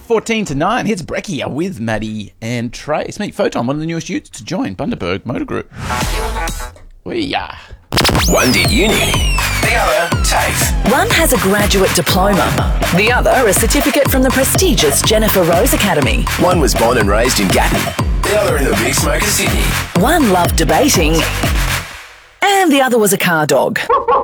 14 to 9. Here's Breccia with Maddie and Trace. Meet Photon, one of the newest youths to join Bundaberg Motor Group. One did uni, the other TAFE. One has a graduate diploma, the other a certificate from the prestigious Jennifer Rose Academy. One was born and raised in Gatton, the other in the Big Smoke of Sydney. One loved debating, and the other was a car dog.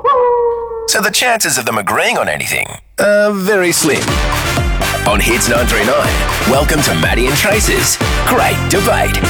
So the chances of them agreeing on anything are very slim. On Hits 939, welcome to Maddie and Trace's Great Debate.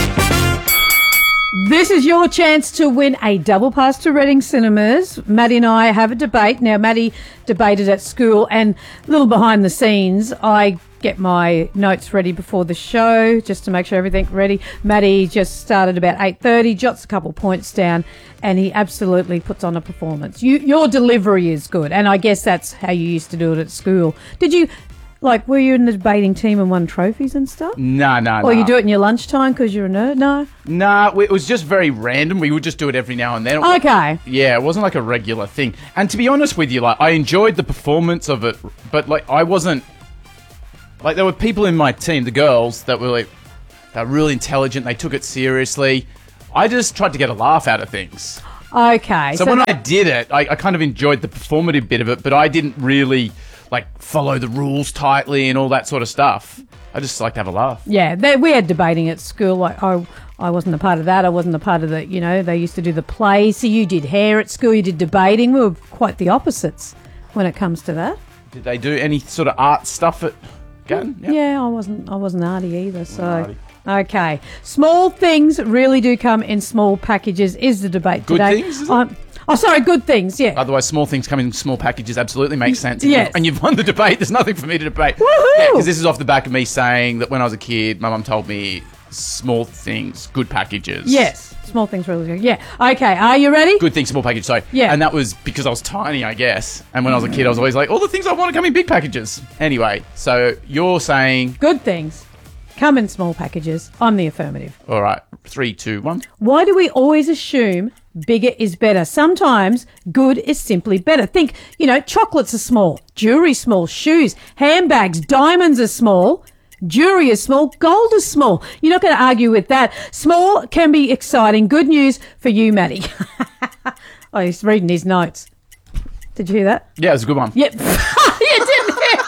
This is your chance to win a double pass to Reading Cinemas. Maddie and I have a debate. Now, Maddie debated at school, and a little behind the scenes, I get my notes ready before the show just to make sure everything's ready. Maddie just started about 8:30, jots a couple points down, and he absolutely puts on a performance. Your delivery is good, and I guess that's how you used to do it at school. Did you... were you in the debating team and won trophies and stuff? No. Or you do it in your lunchtime because you're a nerd? No? No, it was just very random. We would just do it every now and then. Okay. Yeah, it wasn't like a regular thing. And to be honest with you, I enjoyed the performance of it, but I wasn't... there were people in my team, the girls, that were they were really intelligent. They took it seriously. I just tried to get a laugh out of things. Okay. So when I did it, I kind of enjoyed the performative bit of it, but I didn't really... follow the rules tightly and all that sort of stuff. I just like to have a laugh. Yeah, we had debating at school. I wasn't a part of that. I wasn't a part of the, they used to do the play. So you did hair at school, you did debating. We were quite the opposites when it comes to that. Did they do any sort of art stuff at Gatton? Yep. Yeah, I wasn't arty either, so... Okay. Small things really do come in small packages is the debate today. Good things, is it? Good things, yeah. Otherwise, small things come in small packages absolutely makes sense. Yes. And you've won the debate. There's nothing for me to debate. Woohoo! Yeah, because this is off the back of me saying that when I was a kid, my mum told me small things, good packages. Yes. Small things really good. Yeah. Okay, are you ready? Good things, small package, sorry. Yeah. And that was because I was tiny, I guess. And when I was a kid, I was always like, all the things I want to come in big packages. Anyway, so you're saying... Good things come in small packages. I'm the affirmative. All right. 3, 2, 1. Why do we always assume bigger is better? Sometimes good is simply better. Think, chocolates are small, jewelry small, shoes, handbags, diamonds are small, jewelry is small, gold is small. You're not going to argue with that. Small can be exciting. Good news for you, Maddie. Oh, he's reading his notes. Did you hear that? Yeah, it was a good one. Yep. You didn't hear.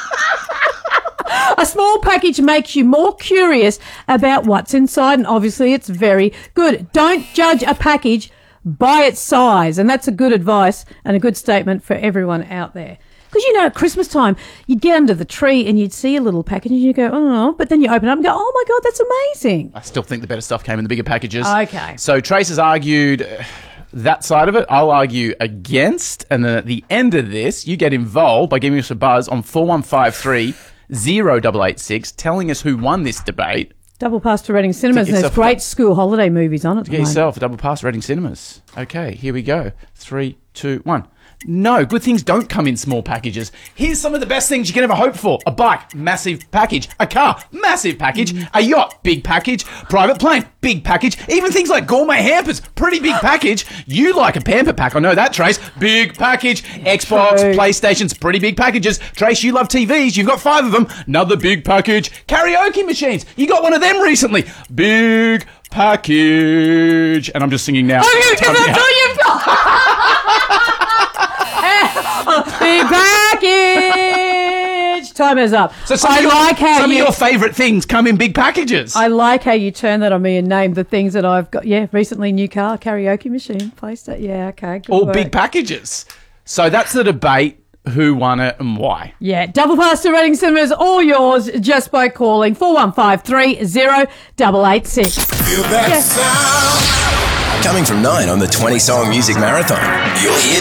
A small package makes you more curious about what's inside, and obviously it's very good. Don't judge a package by its size, and that's a good advice and a good statement for everyone out there. Because, at Christmas time, you'd get under the tree and you'd see a little package and you go, oh, but then you open it up and go, oh, my God, that's amazing. I still think the better stuff came in the bigger packages. Okay. So Trace has argued that side of it. I'll argue against, and then at the end of this, you get involved by giving us a buzz on 4153 0886, telling us who won this debate. Double pass to Reading Cinemas, and there's great school holiday movies on it. Get yourself a double pass to Reading Cinemas. Okay, here we go. 3, 2, 1. No, good things don't come in small packages. Here's some of the best things you can ever hope for. A bike, massive package. A car, massive package. A yacht, big package. Private plane, big package. Even things like gourmet hampers, pretty big package. You like a pamper pack, I know that, Trace. Big package. Xbox, True. PlayStations, pretty big packages. Trace, you love TVs. You've got 5 of them. Another big package. Karaoke machines. You got one of them recently. Big package. And I'm just singing now. Oh, that's all you've got. Big package. Time is up. So some of your favourite things come in big packages. I like how you turned that on me and named the things that I've got. Yeah, recently new car, karaoke machine, PlayStation. Yeah, okay. Good All work. big packages. So that's the debate. Who won it and why? Yeah, double pass to Reading Cinemas, all yours just by calling 4153 0886. Feel that sound. Coming from 9 on the 20 Song Music Marathon, you'll hear